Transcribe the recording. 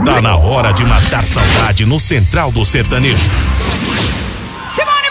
Tá na hora de matar saudade no Central do Sertanejo. Simone!